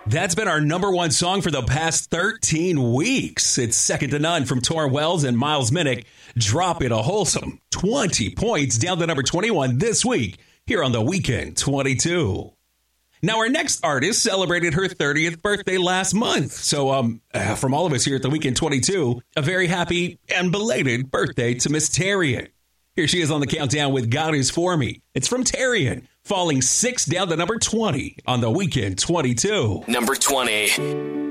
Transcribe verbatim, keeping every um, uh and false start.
That's been our number one song for the past thirteen weeks. It's Second to None from Torrin Wells and Miles Minnick. Drop It a wholesome twenty points down to number twenty-one this week here on The Weekend twenty-two. Now, our next artist celebrated her thirtieth birthday last month. So um, uh, from all of us here at The Weekend twenty-two, a very happy and belated birthday to Miss Terrian. Here she is on the countdown with God Is For Me. It's from Terrian, falling six down to number twenty on The Weekend twenty-two. Number twenty.